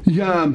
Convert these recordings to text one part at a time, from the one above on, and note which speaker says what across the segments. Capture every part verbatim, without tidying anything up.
Speaker 1: Ja,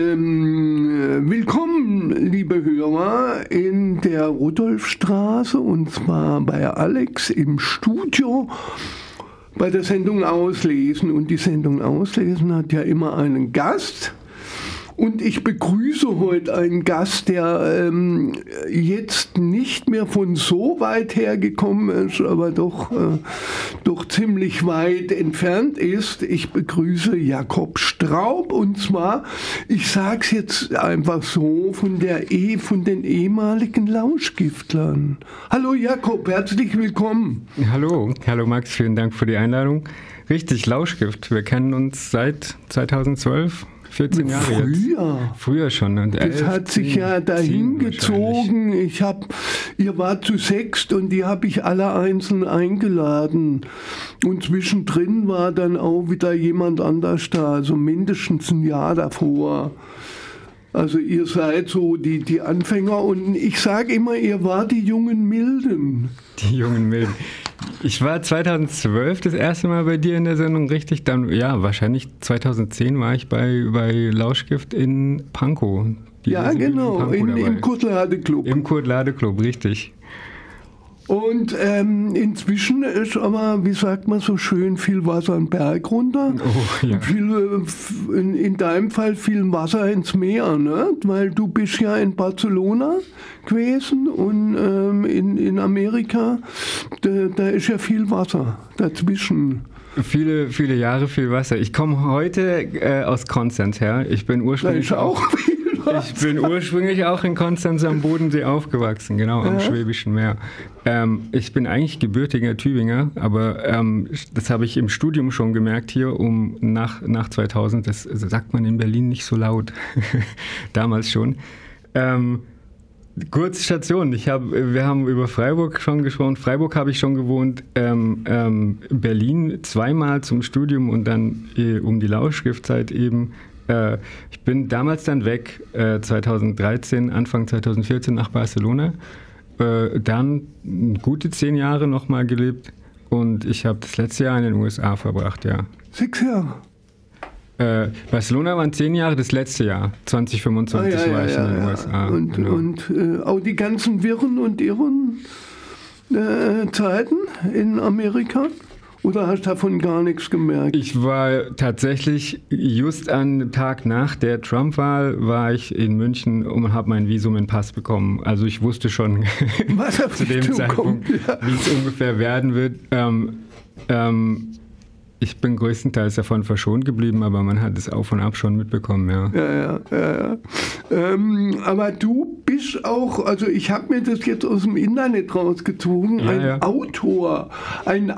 Speaker 1: ähm, willkommen, liebe Hörer, in der Rudolfstraße, und zwar bei Alex im Studio bei der Sendung Auslesen. Und die Sendung Auslesen hat ja immer einen Gast. Und ich begrüße heute einen Gast, der ähm, jetzt nicht mehr von so weit her gekommen ist, aber doch, äh, doch ziemlich weit entfernt ist. Ich begrüße Jakob Straub, und zwar, ich sage es jetzt einfach so, von, der e, von den ehemaligen Lauschgiftlern. Hallo Jakob, herzlich willkommen.
Speaker 2: Hallo, hallo Max, vielen Dank für die Einladung. Richtig, Lauschgift, wir kennen uns seit zweitausendzwölf. vierzehn Jahre
Speaker 1: Früher.
Speaker 2: jetzt. Früher schon. Und
Speaker 1: das
Speaker 2: elf,
Speaker 1: hat sich
Speaker 2: zehn,
Speaker 1: ja dahin gezogen. Ich hab, ihr wart zu sechst und die habe ich alle einzeln eingeladen. Und zwischendrin war dann auch wieder jemand anders da, also mindestens ein Jahr davor. Also ihr seid so die, die Anfänger, und ich sage immer, ihr wart die jungen Milden.
Speaker 2: Die jungen Milden. Ich war zweitausendzwölf das erste Mal bei dir in der Sendung, richtig? Dann, ja, wahrscheinlich zweitausendzehn war ich bei, bei Lauschgift in Pankow. Die
Speaker 1: Ja, genau,
Speaker 2: in
Speaker 1: in, im Kurt-Lade-Club.
Speaker 2: Im Kurt-Lade-Club, richtig.
Speaker 1: Und ähm, inzwischen ist aber, wie sagt man so schön, viel Wasser einen Berg runter.
Speaker 2: Oh, ja.
Speaker 1: Viel, in, in deinem Fall viel Wasser ins Meer, ne? Weil du bist ja in Barcelona gewesen und ähm, in, in Amerika, da, da ist ja viel Wasser dazwischen.
Speaker 2: Viele, viele Jahre viel Wasser. Ich komme heute äh, aus Konstanz her. Ich bin ursprünglich
Speaker 1: da ist auch viel Wasser.
Speaker 2: Ich bin ursprünglich auch in Konstanz am Bodensee aufgewachsen, genau, am ja. Schwäbischen Meer. Ähm, ich bin eigentlich gebürtiger Tübinger, aber ähm, das habe ich im Studium schon gemerkt hier um nach, nach zweitausend. Das sagt man in Berlin nicht so laut, damals schon. Ähm, Kurze Station. Ich hab, wir haben über Freiburg schon gesprochen. Freiburg habe ich schon gewohnt. Ähm, ähm, Berlin zweimal zum Studium und dann äh, um die Lauschgiftzeit eben. Äh, ich bin damals dann weg, äh, zweitausenddreizehn, Anfang zweitausendvierzehn nach Barcelona. Äh, dann gute zehn Jahre nochmal gelebt und ich habe das letzte Jahr in den U S A verbracht, ja.
Speaker 1: Sechs Jahre?
Speaker 2: Äh, Barcelona waren zehn Jahre, das letzte Jahr, zwanzig fünfundzwanzig ah, ja, war ich ja, in den ja. U S A.
Speaker 1: Und,
Speaker 2: genau.
Speaker 1: und äh, auch die ganzen wirren und irren äh, Zeiten in Amerika? Oder hast du davon gar nichts gemerkt?
Speaker 2: Ich war tatsächlich just am Tag nach der Trump-Wahl war ich in München und habe mein Visum in Pass bekommen. Also ich wusste schon
Speaker 1: Was
Speaker 2: zu dem Zeitpunkt, ja. wie es ungefähr werden wird. Ähm, ähm, Ich bin größtenteils davon verschont geblieben, aber man hat es auf und ab schon mitbekommen, ja.
Speaker 1: Ja, ja, ja. ja. Ähm, aber du bist auch, also ich habe mir das jetzt aus dem Internet rausgezogen,
Speaker 2: ja,
Speaker 1: ein
Speaker 2: ja.
Speaker 1: Autor, ein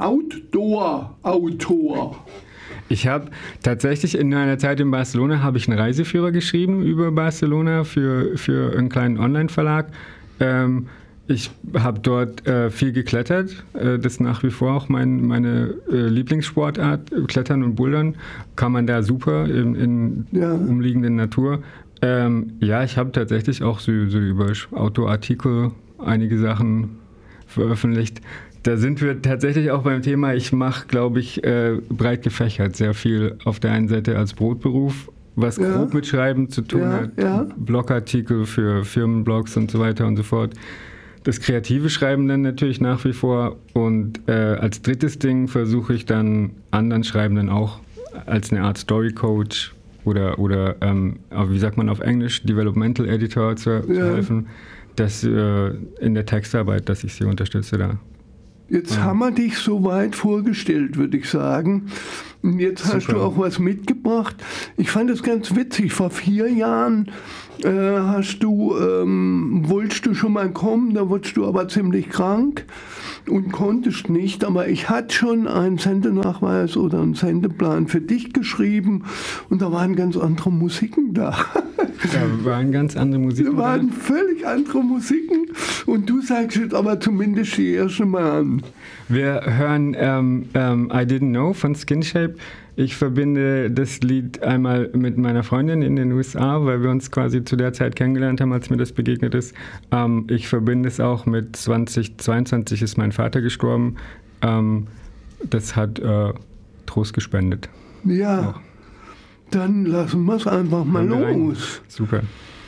Speaker 1: Outdoor-Autor.
Speaker 2: Ich habe tatsächlich in einer Zeit in Barcelona habe ich einen Reiseführer geschrieben über Barcelona für, für einen kleinen Online-Verlag. Ähm, Ich habe dort äh, viel geklettert, äh, das ist nach wie vor auch mein, meine äh, Lieblingssportart, Klettern und Bouldern, kann man da super in, in ja. umliegenden Natur. Ähm, ja, ich habe tatsächlich auch so, so über Outdoor-Artikel einige Sachen veröffentlicht. Da sind wir tatsächlich auch beim Thema, ich mache, glaube ich, äh, breit gefächert sehr viel auf der einen Seite als Brotberuf, was ja. grob mit Schreiben zu tun
Speaker 1: ja,
Speaker 2: hat,
Speaker 1: ja.
Speaker 2: Blogartikel für Firmenblogs und so weiter und so fort. Das kreative Schreiben dann natürlich nach wie vor, und äh, als drittes Ding versuche ich dann anderen Schreibenden auch als eine Art Story-Coach oder, oder ähm, wie sagt man auf Englisch, Developmental Editor zu, ja. zu helfen, dass, äh, in der Textarbeit, dass ich sie unterstütze da.
Speaker 1: Jetzt ja. haben wir dich so weit vorgestellt, würde ich sagen. Und jetzt Super. Hast du auch was mitgebracht. Ich fand es ganz witzig. Vor vier Jahren äh, hast du, ähm, wolltest du schon mal kommen, da wurdest du aber ziemlich krank und konntest nicht. Aber ich hatte schon einen Sendenachweis oder einen Sendeplan für dich geschrieben, und da waren ganz andere Musiken da.
Speaker 2: Da waren ganz andere Musiken.
Speaker 1: Da waren völlig andere Musiken, und du sagst jetzt aber zumindest die erste Mal an.
Speaker 2: Wir hören ähm, ähm, I Didn't Know von Skinshape. Ich verbinde das Lied einmal mit meiner Freundin in den U S A, weil wir uns quasi zu der Zeit kennengelernt haben, als mir das begegnet ist. Ähm, ich verbinde es auch mit zweitausendzweiundzwanzig ist mein Vater gestorben. Ähm, das hat äh, Trost gespendet.
Speaker 1: Ja.
Speaker 2: Auch.
Speaker 1: Dann lassen wir es einfach mal
Speaker 2: Hören wir rein.
Speaker 1: los.
Speaker 2: Super.